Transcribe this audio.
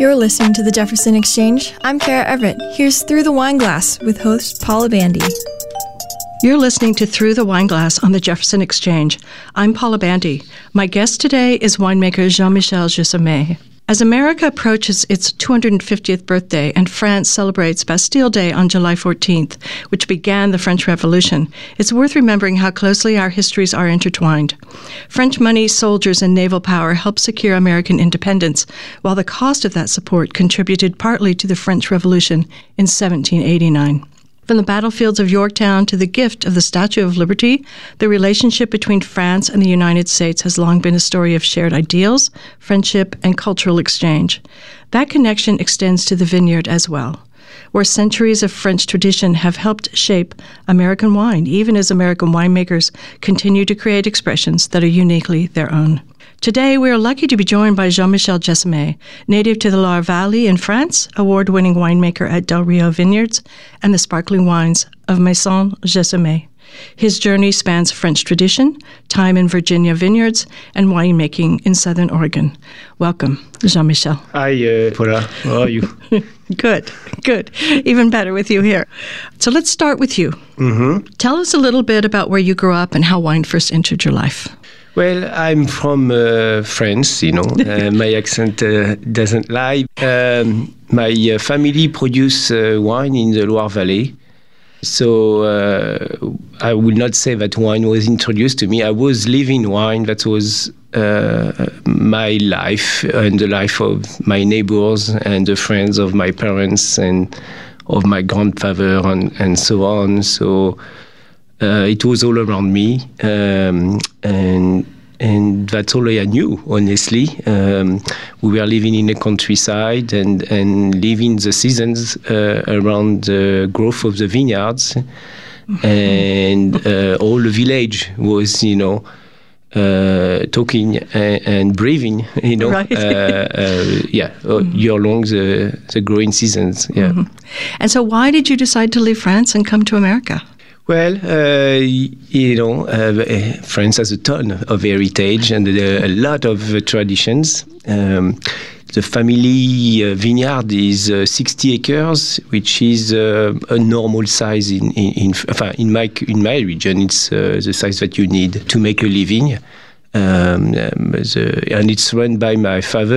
You're listening to the Jefferson Exchange. I'm Kara Everett. Here's Through the Wineglass with host Paula Bandy. You're listening to Through the Wineglass on the Jefferson Exchange. I'm Paula Bandy. My guest today is winemaker Jean-Michel Jesommet. As America approaches its 250th birthday and France celebrates Bastille Day on July 14th, which began the French Revolution, it's worth remembering how closely our histories are intertwined. French money, soldiers, and naval power helped secure American independence, while the cost of that support contributed partly to the French Revolution in 1789. From the battlefields of Yorktown to the gift of the Statue of Liberty, the relationship between France and the United States has long been a story of shared ideals, friendship, and cultural exchange. That connection extends to the vineyard as well, where centuries of French tradition have helped shape American wine, even as American winemakers continue to create expressions that are uniquely their own. Today, we are lucky to be joined by Jean-Michel Jesommet, native to the Loire Valley in France, award-winning winemaker at Del Rio Vineyards, and the sparkling wines of Maison Jesommet. His journey spans French tradition, time in Virginia vineyards, and winemaking in Southern Oregon. Welcome, Jean-Michel. Hi, Paula. How are you? Good. Even better with you here. So let's start with you. Tell us a little bit about where you grew up and how wine first entered your life. Well, I'm from France, my accent doesn't lie. My family produce wine in the Loire Valley. So I will not say that wine was introduced to me. I was living wine. That was my life and the life of my neighbors and the friends of my parents and of my grandfather and so on. So it was all around me, and that's all I knew, honestly. We were living in the countryside and living the seasons around the growth of the vineyards. And all the village was, talking and breathing, Right. year long, the growing seasons. Yeah. Mm-hmm. And so why did you decide to leave France and come to America? Well, France has a ton of heritage and a lot of traditions. The family vineyard is 60 acres, which is a normal size in my region. It's the size that you need to make a living. And it's run by my father.